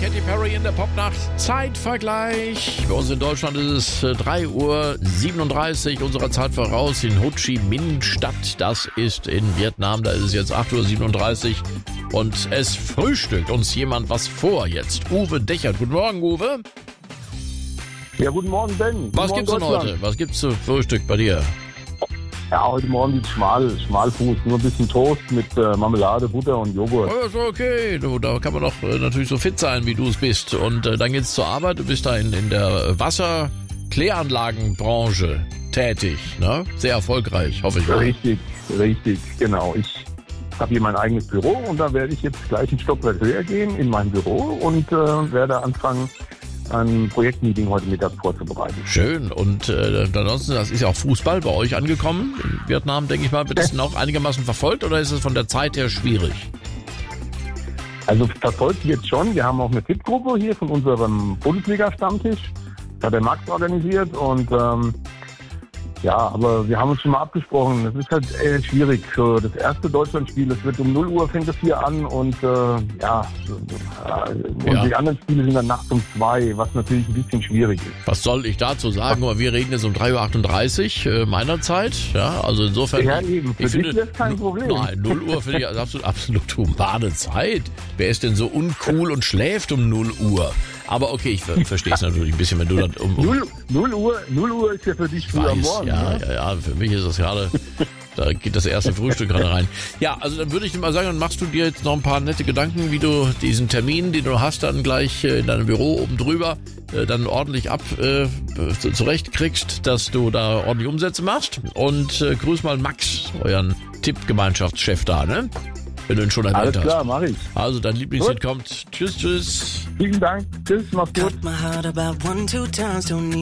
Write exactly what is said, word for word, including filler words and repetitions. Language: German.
Katy Perry in der Popnacht. Zeitvergleich. Bei uns in Deutschland ist es drei Uhr siebenunddreißig unserer Zeit voraus in Ho Chi Minh Stadt. Das ist in Vietnam. Da ist es jetzt acht Uhr siebenunddreißig und es frühstückt uns jemand was vor jetzt. Uwe Dechert. Guten Morgen, Uwe. Ja, guten Morgen, Ben. Guten Was Morgen, gibt's denn heute? Was gibt's zu Frühstück bei dir? Ja, heute Morgen gibt's schmal, Schmalfuß. Nur ein bisschen Toast mit äh, Marmelade, Butter und Joghurt. Oh, ist okay. Du, da kann man doch äh, natürlich so fit sein, wie du es bist. Und äh, dann geht's zur Arbeit. Du bist da in, in der Wasserkläranlagenbranche tätig, ne? Sehr erfolgreich, hoffe ich mal. Richtig, richtig, genau. Ich habe hier mein eigenes Büro und da werde ich jetzt gleich ein Stockwerk höher gehen in mein Büro und äh, werde anfangen, ein Projektmeeting heute Mittag vorzubereiten. Schön. Und äh, ansonsten, das ist ja auch Fußball bei euch angekommen. In Vietnam, denke ich mal, wird das denn auch einigermaßen verfolgt oder ist es von der Zeit her schwierig? Also verfolgt wird schon. Wir haben auch eine Tippgruppe hier von unserem Bundesliga-Stammtisch. Das hat der Max organisiert und ähm, ja, aber wir haben uns schon mal abgesprochen. Es ist halt äh, schwierig für das erste Deutschlandspiel. Es wird um null Uhr fängt es hier an und äh, ja, äh, und Ja. die anderen Spiele sind dann nachts um zwei, was natürlich ein bisschen schwierig ist. Was soll ich dazu sagen? Wir reden jetzt um drei Uhr achtunddreißig äh, meiner Zeit. Ja, also insofern. Ja, eben. Für ich dich finde, wäre es kein Problem. Nein, null Uhr finde ich absolut, absolut humane Zeit. Wer ist denn so uncool und schläft um null Uhr? Aber okay, ich ver verstehe es natürlich ein bisschen, wenn du dann um, um null Uhr, null Uhr ist ja für dich früh am weiß, Morgen. ja, ne? ja, ja, für mich ist das gerade, da geht das erste Frühstück gerade rein. Ja, also dann würde ich dir mal sagen, dann machst du dir jetzt noch ein paar nette Gedanken, wie du diesen Termin, den du hast, dann gleich äh, in deinem Büro oben drüber, äh, dann ordentlich ab äh, zurechtkriegst, dass du da ordentlich Umsätze machst. Und äh, grüß mal Max, euren Tippgemeinschaftschef da, ne? Wenn du ihn schon erwähnt Alles klar, hast. mach ich. Also dein Lieblingslied kommt. Tschüss, tschüss. Vielen Dank. Tschüss, mach's gut. Cut my heart about one, two times, don't need